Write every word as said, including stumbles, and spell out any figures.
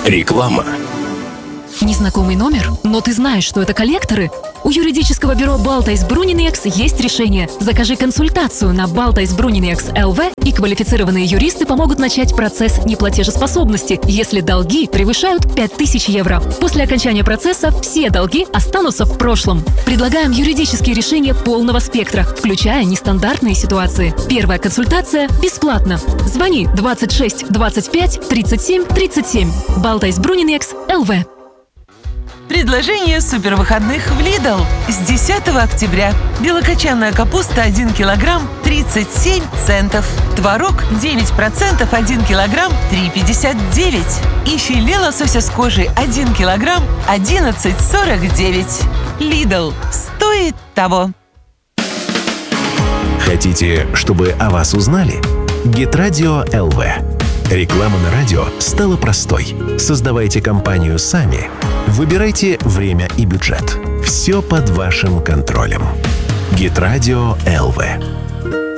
Реклама. Незнакомый номер? Но ты знаешь, что это коллекторы? У юридического бюро Балтайс Брунинекс есть решение. Закажи консультацию на Балтайс Брунинекс эл ви, и квалифицированные юристы помогут начать процесс неплатежеспособности, если долги превышают пять тысяч евро. После окончания процесса все долги останутся в прошлом. Предлагаем юридические решения полного спектра, включая нестандартные ситуации. Первая консультация бесплатна. Звони двадцать шесть двадцать пять тридцать семь тридцать семь. Балтайс Брунинекс эл ви. Предложение супервыходных в Lidl. С десятого октября. Белокочанная капуста один килограмм тридцать семь центов. Творог девять процентов один килограмм три пятьдесят девять. И филе лосося с кожей один килограмм одиннадцать сорок девять. Lidl. Стоит того. Хотите, чтобы о вас узнали? Гитрадио эл ви. Реклама на радио стала простой. Создавайте компанию сами. Выбирайте время и бюджет. Все под вашим контролем. Гитрадио эл ви.